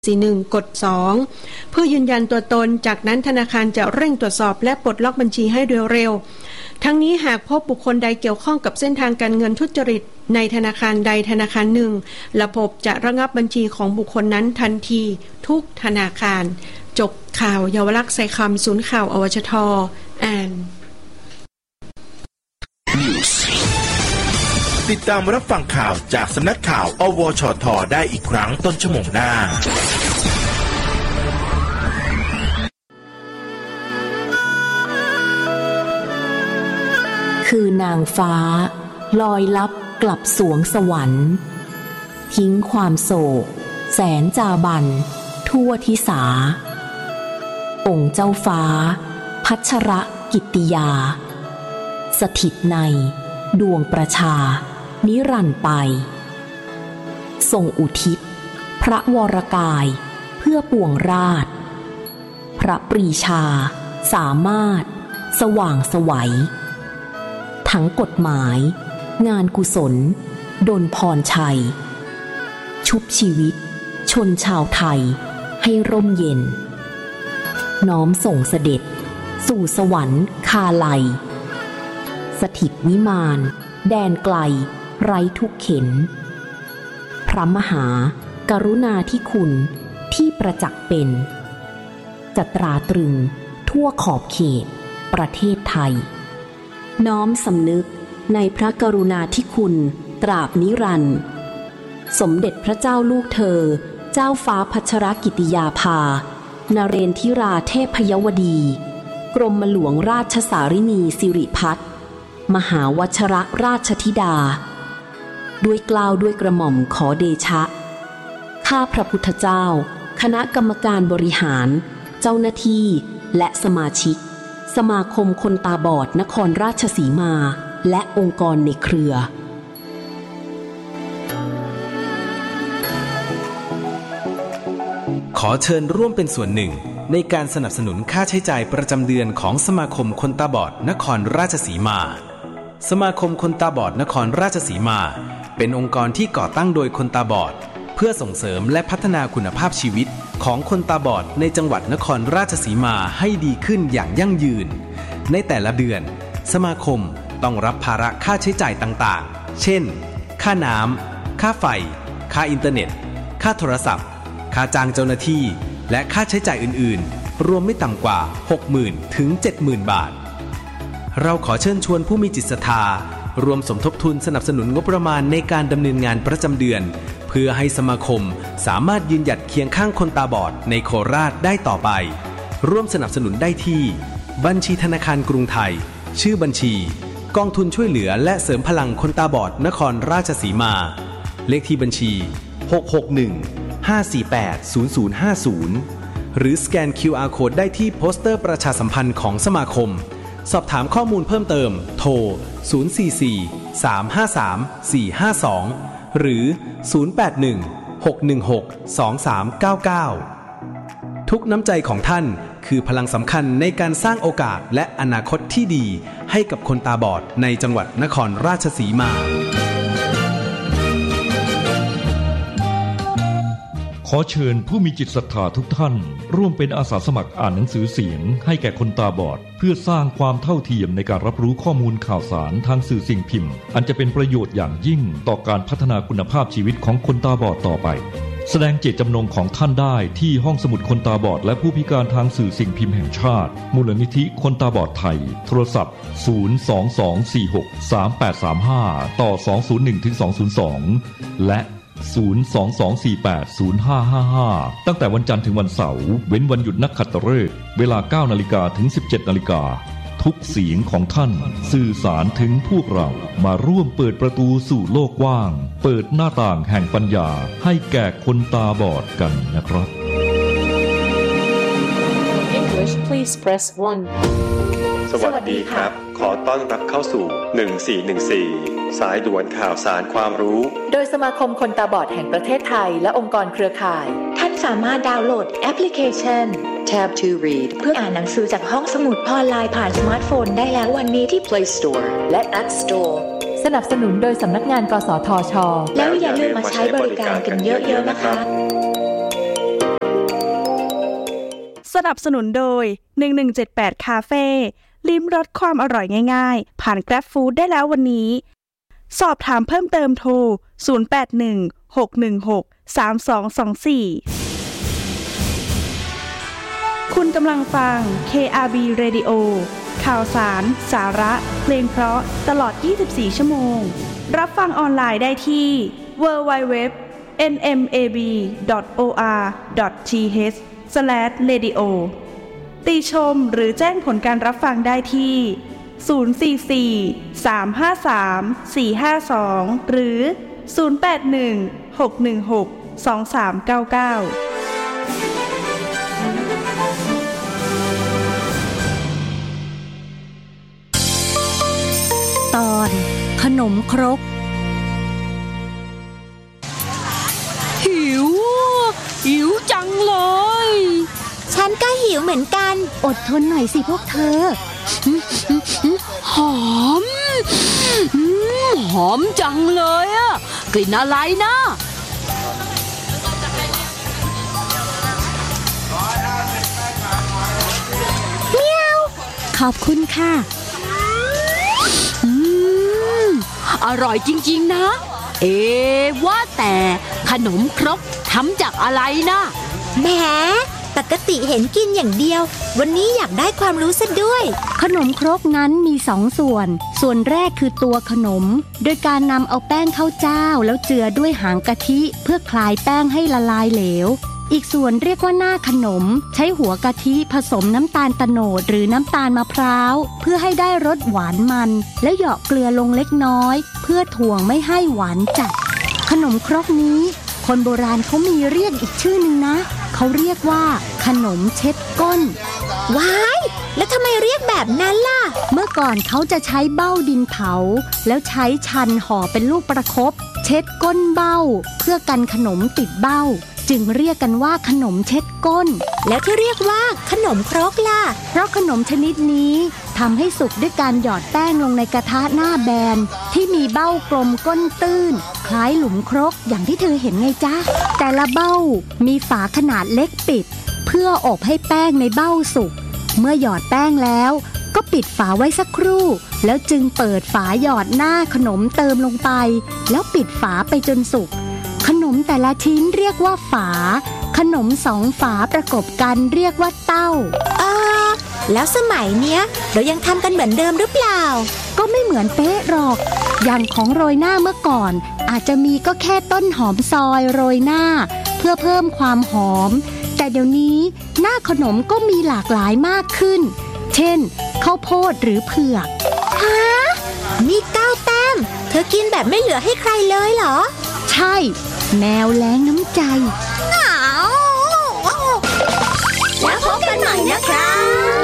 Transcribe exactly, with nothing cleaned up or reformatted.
สี่หนึ่งกดสองเพื่อยืนยันตัวตนจากนั้นธนาคารจะเร่งตรวจสอบและปลดล็อกบัญชีให้โดยเร็วทั้งนี้หากพบบุคคลใดเกี่ยวข้องกับเส้นทางการเงินทุจริตในธนาคารใดธนาคารหนึ่งระบบจะระงับบัญชีของบุคคลนั้นทันทีทุกธนาคารจบข่าวเยาวลักษณ์ใส่คำศูนย์ข่าวอวชทอ่านติดตามรับฟังข่าวจากสำนักข่าวอวชทได้อีกครั้งต้นชั่วโมงหน้าคือนางฟ้าลอยลับกลับสวงสวรรค์ทิ้งความโศกแสนจาบันทั่วทิสาองค์เจ้าฟ้าพัชรกิตติยาสถิตในดวงประชานิรันดร์ไปทรงอุทิศพระวรกายเพื่อปวงราชพระปรีชาสามารถสว่างไสวทั้งกฎหมายงานกุศลดลพรชัยชุบชีวิตชนชาวไทยให้ร่มเย็นน้อมส่งเสด็จสู่สวรรค์คาไลสถิตวิมานแดนไกลไร้ทุกเข็ญพระมหากรุณาธิคุณที่ประจักษ์เป็นจะตราตรึงทั่วขอบเขตประเทศไทยน้อมสำนึกในพระกรุณาธิคุณตราบนิรันดร์สมเด็จพระเจ้าลูกเธอเจ้าฟ้าพัชรกิติยาภานเรนทิราเทพยวดีกรมหลวงราชสารินีสิริพัฒน์มหาวชรราชธิดาด้วยเกล้าด้วยกระหม่อมขอเดชะข้าพระพุทธเจ้าคณะกรรมการบริหารเจ้าหน้าที่และสมาชิกสมาคมคนตาบอดนครราชสีมาและองค์กรในเครือขอเชิญร่วมเป็นส่วนหนึ่งในการสนับสนุนค่าใช้จ่ายประจำเดือนของสมาคมคนตาบอดนครราชสีมาสมาคมคนตาบอดนครราชสีมาเป็นองค์กรที่ก่อตั้งโดยคนตาบอดเพื่อส่งเสริมและพัฒนาคุณภาพชีวิตของคนตาบอดในจังหวัดนครราชสีมาให้ดีขึ้นอย่างยั่งยืนในแต่ละเดือนสมาคมต้องรับภาระค่าใช้จ่ายต่างๆเช่นค่าน้ำค่าไฟค่าอินเทอร์เน็ตค่าโทรศัพท์ค่าจ้างเจ้าหน้าที่และค่าใช้จ่ายอื่นๆรวมไม่ต่ำกว่า หกหมื่น ถึง เจ็ดหมื่น บาทเราขอเชิญชวนผู้มีจิตศรัทธารวมสมทบทุนสนับสนุนงบประมาณในการดำเนินงานประจำเดือนเพื่อให้สมาคมสามารถยืนหยัดเคียงข้างคนตาบอดในโคราชได้ต่อไปร่วมสนับสนุนได้ที่บัญชีธนาคารกรุงไทยชื่อบัญชีกองทุนช่วยเหลือและเสริมพลังคนตาบอดนครราชสีมาเลขที่บัญชีหก หก หนึ่ง ห้า สี่ แปด ศูนย์ ศูนย์ ห้า ศูนย์หรือสแกน คิว อาร์ Code ได้ที่โปสเตอร์ประชาสัมพันธ์ของสมาคมสอบถามข้อมูลเพิ่มเติมโทรศูนย์ สี่ สี่ สาม ห้า สาม สี่ ห้า สองหรือศูนย์ แปด หนึ่ง หก หนึ่ง หก สอง สาม เก้า เก้าทุกน้ำใจของท่านคือพลังสำคัญในการสร้างโอกาสและอนาคตที่ดีให้กับคนตาบอดในจังหวัดนครราชสีมาขอเชิญผู้มีจิตศรัทธาทุกท่านร่วมเป็นอาสาสมัครอ่านหนังสือเสียงให้แก่คนตาบอดเพื่อสร้างความเท่าเทียมในการรับรู้ข้อมูลข่าวสารทางสื่อสิ่งพิมพ์อันจะเป็นประโยชน์อย่างยิ่งต่อการพัฒนาคุณภาพชีวิตของคนตาบอดต่อไปแสดงเจตจำนงของท่านได้ที่ห้องสมุดคนตาบอดและผู้พิการทางสื่อสิ่งพิมพ์แห่งชาติมูลนิธิคนตาบอดไทยโทรศัพท์ศูนย์ สอง สอง สี่ หก สาม แปด สาม ห้าต่อสอง ศูนย์ หนึ่ง ถึง สอง ศูนย์ สองและศูนย์ สอง สอง สี่ แปด ศูนย์ ห้า ห้า ห้าตั้งแต่วันจันทร์ถึงวันเสาร์เว้นวันหยุดนักขัตฤกษ์เวลา เก้านาฬิกา ถึง สิบเจ็ดนาฬิกาทุกเสียงของท่านสื่อสารถึงพวกเรามาร่วมเปิดประตูสู่โลกกว้างเปิดหน้าต่างแห่งปัญญาให้แก่คนตาบอดกันนะครับ English please press one สวัสดีครับขอต้อนรับเข้าสู่หนึ่งสี่หนึ่งสี่สายด่วนข่าวสารความรู้โดยสมาคมคนตาบอดแห่งประเทศไทยและองค์กรเครือข่ายท่านสามารถดาวน์โหลดแอปพลิเคชัน Tab to Read เพื่ออ่านหนังสือจากห้องสมุดออนไลน์ผ่านสมาร์ทโฟนได้แล้ววันนี้ที่ Play Store และ App Store สนับสนุนโดยสำนักงานกสทช.แล้วอย่าลืมมาใช้บริการกันเยอะๆนะคะนับสนุนโดยหนึ่งหนึ่งเจ็ดแปดคาเฟ่ลิ้มรสความอร่อยง่ายๆผ่าน Grab Food ได้แล้ววันนี้สอบถามเพิ่มเติมโทรศูนย์ แปด หนึ่ง หก หนึ่ง หก สาม สอง สอง สี่ คุณกำลังฟัง เค อาร์ บี Radio ข่าวสารสาระเพลงเพราะตลอดยี่สิบสี่ชั่วโมงรับฟังออนไลน์ได้ที่ ดับเบิลยู ดับเบิลยู ดับเบิลยู ดอท เอ็น เอ็ม เอ บี ดอท โอ อาร์ ดอท ที เอช สแลช เรดิโอ ติชมหรือแจ้งผลการรับฟังได้ที่ศูนย์ สี่ สี่ สาม ห้า สาม สี่ ห้า สองหรือศูนย์ แปด หนึ่ง หก หนึ่ง หก สอง สาม เก้า เก้าตอนขนมครกหิวหิวจังเลยฉันก็หิวเหมือนกันอดทนหน่อยสิพวกเธอหอมหอมจังเลยอะกลิ่นอะไรนะเมียวขอบคุณค่ะอืมอร่อยจริงๆนะเอ๊ะว่าแต่ขนมครกทำจากอะไรนะแหมปกติเห็นกินอย่างเดียววันนี้อยากได้ความรู้ซะด้วยขนมครกนั้นมีสองส่วนส่วนแรกคือตัวขนมโดยการนำเอาแป้งข้าวเจ้าแล้วเจือด้วยหางกะทิเพื่อคลายแป้งให้ละลายเหลวอีกส่วนเรียกว่าหน้าขนมใช้หัวกะทิผสมน้ำตาลโตนดหรือน้ำตาลมะพร้าวเพื่อให้ได้รสหวานมันและเหยาะเกลือลงเล็กน้อยเพื่อถ่วงไม่ให้หวานจัดขนมครกนี้คนโบราณเขามีเรียกอีกชื่อนึงนะเขาเรียกว่าขนมเช็ดก้นว้ายแล้วทำไมเรียกแบบนั้นล่ะเมื่อก่อนเขาจะใช้เบ้าดินเผาแล้วใช้ชันห่อเป็นลูกประคบเช็ดก้นเบ้าเพื่อกันขนมติดเบ้าจึงเรียกกันว่าขนมเช็ดก้นแล้วที่เรียกว่าขนมครกล่ะเพราะขนมชนิดนี้ทำให้สุกด้วยการหยอดแป้งลงในกระทะหน้าแบนที่มีเบ้ากลมก้นตื้นคล้ายหลุมครกอย่างที่เธอเห็นไงจ๊ะแต่ละเบ้ามีฝาขนาดเล็กปิดเพื่ออบให้แป้งในเบ้าสุกเมื่อหยอดแป้งแล้วก็ปิดฝาไว้สักครู่แล้วจึงเปิดฝาหยอดหน้าขนมเติมลงไปแล้วปิดฝาไปจนสุกขนมแต่ละชิ้นเรียกว่าฝาขนมสองฝาประกบกันเรียกว่าเต้าเออแล้วสมัยเนี้ยเรายังทำกันเหมือนเดิมหรือเปล่าก็ไม่เหมือนเป๊ะหรอกอย่างของโรยหน้าเมื่อก่อนอาจจะมีก็แค่ต้นหอมซอยโรยหน้าเพื่อเพิ่มความหอมแต่เดี๋ยวนี้หน้าขนมก็มีหลากหลายมากขึ้นเช่นข้าวโพดหรือเผือกฮะมีเก้าแต้มเธอกินแบบไม่เหลือให้ใครเลยเหรอใช่แมวแล้งน้ำใจ